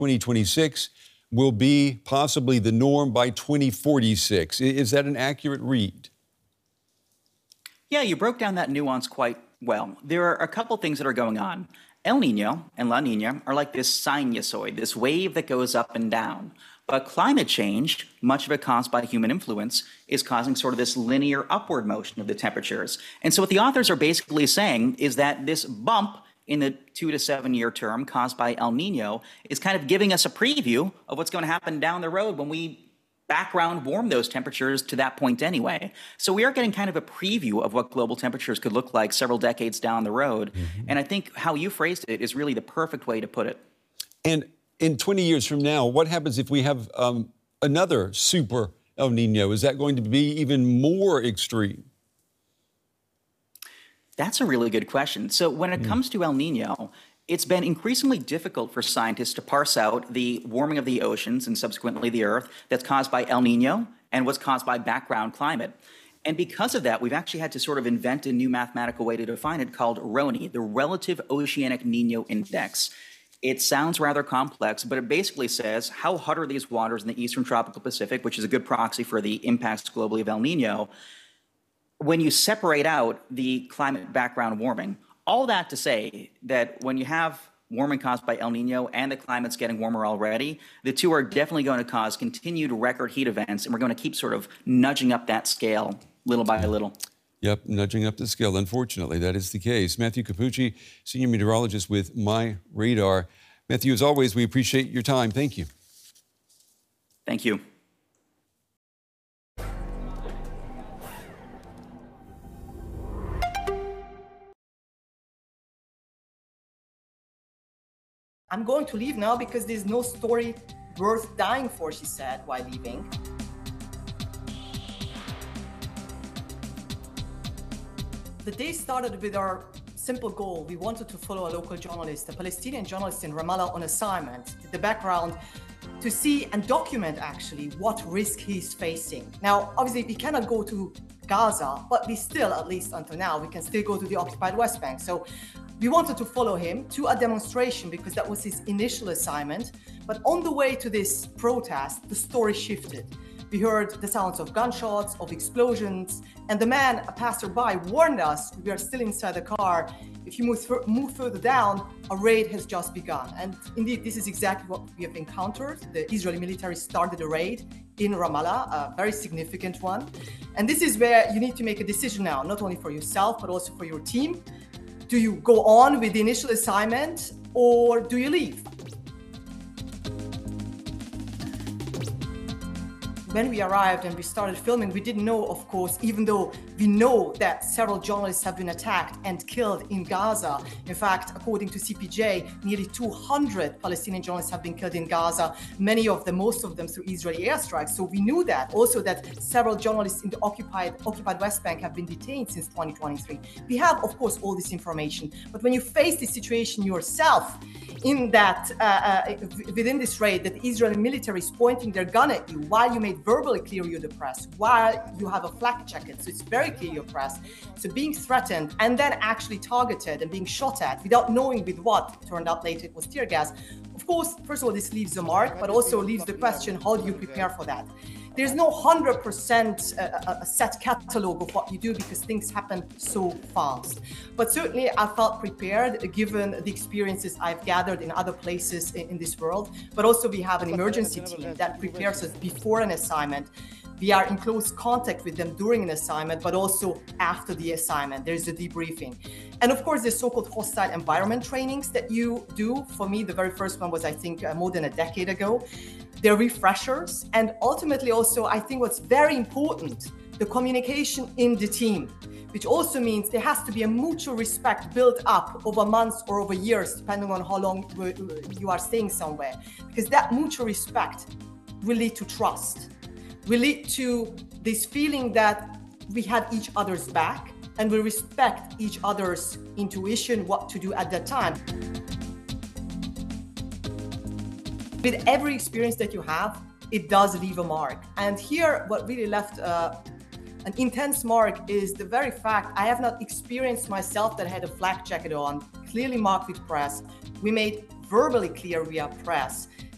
2026 will be possibly the norm by 2046. Is that an accurate read? Yeah, you broke down that nuance quite well. There are a couple things that are going on. El Nino and La Nina are like this sinusoid, this wave that goes up and down. But climate change, much of it caused by human influence, is causing sort of this linear upward motion of the temperatures. And so what the authors are basically saying is that this bump in the 2 to 7 year term caused by El Nino is kind of giving us a preview of what's going to happen down the road when we background warm those temperatures to that point anyway. So we are getting kind of a preview of what global temperatures could look like several decades down the road. And I think how you phrased it is really the perfect way to put it. And in 20 years from now, what happens if we have another super El Nino? Is that going to be even more extreme? That's a really good question. So when it comes to El Nino, it's been increasingly difficult for scientists to parse out the warming of the oceans and subsequently the Earth that's caused by El Nino and what's caused by background climate. And because of that, we've actually had to sort of invent a new mathematical way to define it called RONI, the Relative Oceanic Nino Index. It sounds rather complex, but it basically says how hot are these waters in the eastern tropical Pacific, which is a good proxy for the impacts globally of El Nino, when you separate out the climate background warming. All that to say that when you have warming caused by El Nino and the climate's getting warmer already, the two are definitely going to cause continued record heat events, and we're going to keep sort of nudging up that scale little by little. Yep, nudging up the scale. Unfortunately, that is the case. Matthew Cappucci, senior meteorologist with MyRadar. Matthew, as always, we appreciate your time. Thank you. Thank you. I'm going to leave now because there's no story worth dying for, she said while leaving. The day started with our simple goal. We wanted to follow a local journalist, a Palestinian journalist in Ramallah on assignment, the background, to see and document actually what risk he's facing. Now, obviously, we cannot go to Gaza, but we still, at least until now, we can still go to the occupied West Bank. So we wanted to follow him to a demonstration because that was his initial assignment. But on the way to this protest, the story shifted. We heard the sounds of gunshots, of explosions, and the man, a passerby, warned us, we are still inside the car, if you move further down, a raid has just begun. And indeed, this is exactly what we have encountered. The Israeli military started a raid in Ramallah, a very significant one. And this is where you need to make a decision now, not only for yourself, but also for your team. Do you go on with the initial assignment or do you leave? When we arrived and we started filming, we didn't know, of course, even though we know that several journalists have been attacked and killed in Gaza. In fact, according to CPJ, nearly 200 Palestinian journalists have been killed in Gaza, many of them, most of them through Israeli airstrikes. So we knew that. Also that several journalists in the occupied West Bank have been detained since 2023. We have, of course, all this information. But when you face this situation yourself, in that, within this raid, that the Israeli military is pointing their gun at you while you made verbally clear you're the press, while you have a flak jacket, so it's very clear you're press. So being threatened and then actually targeted and being shot at without knowing with what, it turned out later it was tear gas. Of course, first of all, this leaves a mark, but also leaves the question, how do you prepare for that? There's no 100% a set catalog of what you do because things happen so fast. But certainly I felt prepared given the experiences I've gathered in other places in this world. But also we have an emergency team that prepares us before an assignment. We are in close contact with them during an assignment, but also after the assignment. There's a debriefing. And of course, the so-called hostile environment trainings that you do. For me, the very first one was, I think, more than a decade ago. They're refreshers. And ultimately also, I think what's very important, the communication in the team, which also means there has to be a mutual respect built up over months or over years, depending on how long you are staying somewhere. Because that mutual respect will lead to trust, will lead to this feeling that we have each other's back and we respect each other's intuition, what to do at that time. With every experience that you have, it does leave a mark. And here, what really left an intense mark is the very fact I have not experienced myself that I had a flak jacket on, clearly marked with press. We made verbally clear we are press.